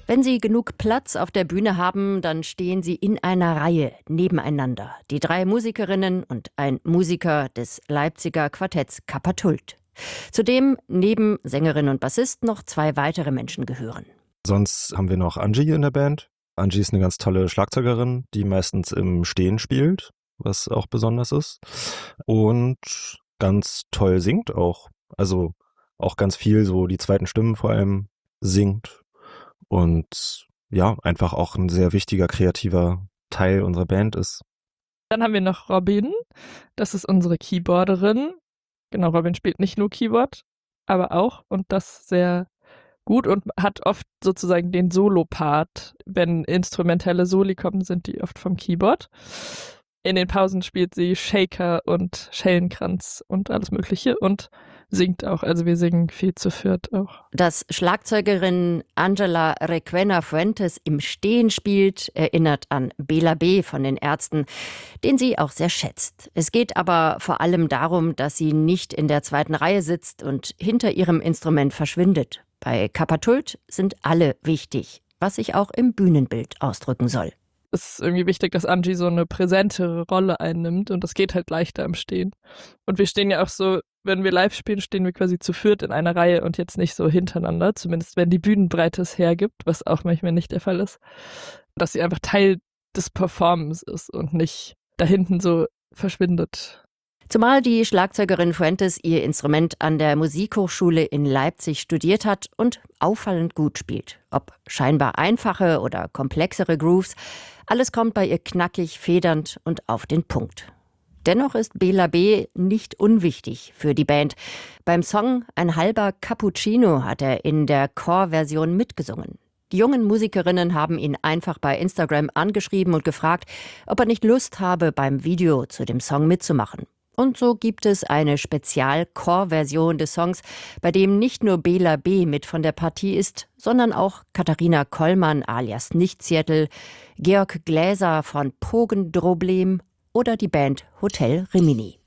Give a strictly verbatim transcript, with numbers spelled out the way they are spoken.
Wenn sie genug Platz auf der Bühne haben, dann stehen sie in einer Reihe nebeneinander. Die drei Musikerinnen und ein Musiker des Leipziger Quartetts Kapatult. Zudem neben Sängerin und Bassist noch zwei weitere Menschen gehören. Sonst haben wir noch Angie in der Band. Angie ist eine ganz tolle Schlagzeugerin, die meistens im Stehen spielt, was auch besonders ist. Und ganz toll singt auch. Also auch ganz viel so die zweiten Stimmen vor allem singt. Und ja, einfach auch ein sehr wichtiger kreativer Teil unserer Band ist. Dann haben wir noch Robin. Das ist unsere Keyboarderin. Genau, Robin spielt nicht nur Keyboard, aber auch und das sehr gut und hat oft sozusagen den Solo-Part. Wenn instrumentelle Soli kommen, sind die oft vom Keyboard. In den Pausen spielt sie Shaker und Schellenkranz und alles Mögliche und singt auch. Also wir singen viel zu viert auch. Dass Schlagzeugerin Angela Requena Fuentes im Stehen spielt, erinnert an Bela B. von den Ärzten, den sie auch sehr schätzt. Es geht aber vor allem darum, dass sie nicht in der zweiten Reihe sitzt und hinter ihrem Instrument verschwindet. Bei Kapatult sind alle wichtig, was sich auch im Bühnenbild ausdrücken soll. Es ist irgendwie wichtig, dass Angie so eine präsentere Rolle einnimmt und das geht halt leichter im Stehen. Und wir stehen ja auch so, wenn wir live spielen, stehen wir quasi zu viert in einer Reihe und jetzt nicht so hintereinander, zumindest wenn die Bühnenbreite es hergibt, was auch manchmal nicht der Fall ist, dass sie einfach Teil des Performance ist und nicht da hinten so verschwindet. Zumal die Schlagzeugerin Fuentes ihr Instrument an der Musikhochschule in Leipzig studiert hat und auffallend gut spielt. Ob scheinbar einfache oder komplexere Grooves, alles kommt bei ihr knackig, federnd und auf den Punkt. Dennoch ist Bela B. nicht unwichtig für die Band. Beim Song Ein halber Cappuccino hat er in der Chorversion mitgesungen. Die jungen Musikerinnen haben ihn einfach bei Instagram angeschrieben und gefragt, ob er nicht Lust habe, beim Video zu dem Song mitzumachen. Und so gibt es eine Spezial-Chor-Version des Songs, bei dem nicht nur Bela B. mit von der Partie ist, sondern auch Katharina Kollmann alias Nichtseattle, Georg Gläser von Pogendroblem oder die Band Hotel Rimini.